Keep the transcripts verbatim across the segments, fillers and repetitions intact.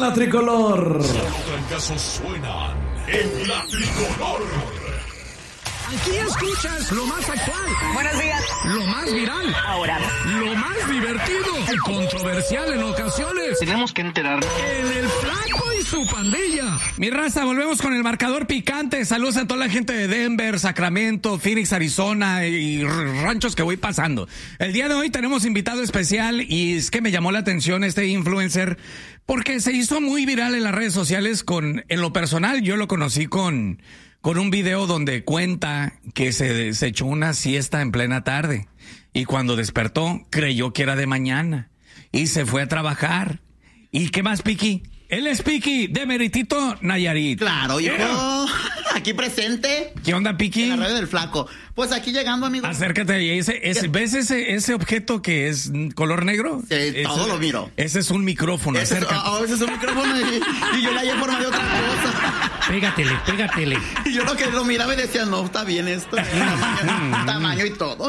la tricolor. Los trancazos suenan en la tricolor. Aquí escuchas lo más actual. Buenos días. Lo más viral. Ahora. Lo más divertido y controversial en ocasiones. Tenemos que enterarnos. En el Flaco y su pandilla. Mi raza, volvemos con el marcador picante. Saludos a toda la gente de Denver, Sacramento, Phoenix, Arizona y ranchos que voy pasando. El día de hoy tenemos invitado especial y es que me llamó la atención este influencer porque se hizo muy viral en las redes sociales con, en lo personal, yo lo conocí con... con un video donde cuenta que se, se echó una siesta en plena tarde y cuando despertó creyó que era de mañana y se fue a trabajar. ¿Y qué más, Piki? Él es Piki de Meritito, Nayarit. Claro, hijo. Yeah. Aquí presente. ¿Qué onda, Piki? En la radio del Flaco. Pues aquí llegando, amigo. Acércate y ese, ese, ¿ves ese, ese objeto que es color negro? Sí, ese, todo lo miro. Ese es un micrófono, ese acércate. Es, oh, ese es un micrófono y, y yo le hallé forma de otra cosa. Pégatele, pégatele. Y yo lo que lo miraba y decía, no, está bien esto. tamaño, tamaño y todo.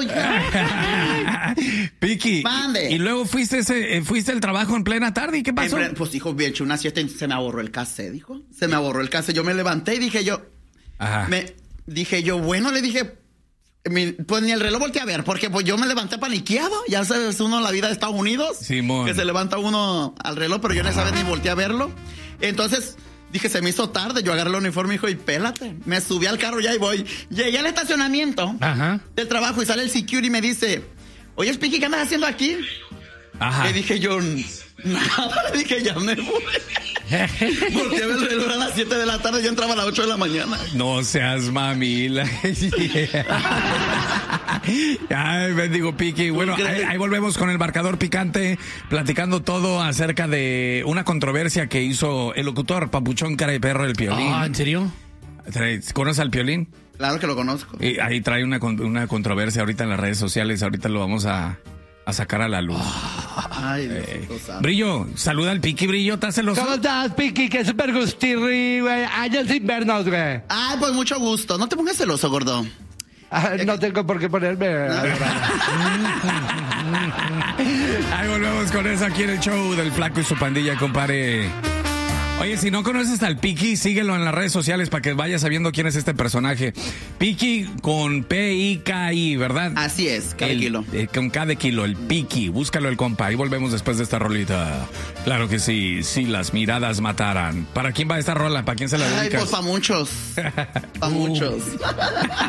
Piki. Mande. Y luego fuiste ese, fuiste al trabajo en plena tarde, ¿y qué pasó? En, pues, hijo, bien hecho una siesta y se me aborró el cassette, dijo. Se me aborró el cassette. Yo me levanté y dije yo... Ajá. Me dije yo, bueno, le dije... Mi, pues ni el reloj volteé a ver, porque pues yo me levanté paniqueado. Ya sabes, uno la vida de Estados Unidos. Simón. Que se levanta uno al reloj, pero yo en esa vez ni volteé a verlo. Entonces... Dije, se me hizo tarde, yo agarré el uniforme, hijo, y pélate. Me subí al carro, ya y voy. Llegué al estacionamiento Ajá. del trabajo y sale el security y me dice, oye, Speaky, ¿qué andas haciendo aquí? Ajá. Le dije yo, nada, le dije, ya me voy. Volteé a ver el reloj a las siete de la tarde, yo entraba a las ocho de la mañana. No seas mamila. Ay, bendigo, Piki. Bueno, ahí, ahí volvemos con el marcador picante, platicando todo acerca de una controversia que hizo el locutor Papuchón Cara de Perro del Piolín. Ah, ¿en serio? ¿Conoces al Piolín? Claro que lo conozco. Y ahí trae una, una controversia ahorita en las redes sociales, ahorita lo vamos a... a sacar a la luz. Ay, Dios, eh, Dios, Brillo, saluda al Piki, Brillo, ¿estás celoso? ¿Cómo estás, Piki? Que súper gustirri, güey. Años sin vernos, güey. Ay, pues mucho gusto. No te pongas celoso, gordo. Ah, no tengo por qué ponerme. Ahí volvemos con eso aquí en el show del Flaco y su pandilla, compadre. Oye, si no conoces al Piki, síguelo en las redes sociales para que vayas sabiendo quién es este personaje. Piki con P I K I, ¿verdad? Así es, cada el, kilo. Eh, con cada kilo, el Piki. Búscalo el compa. Y volvemos después de esta rolita. Claro que sí, si las miradas mataran. ¿Para quién va esta rola? ¿Para quién se la dedica? Ay, pues para muchos. Para muchos.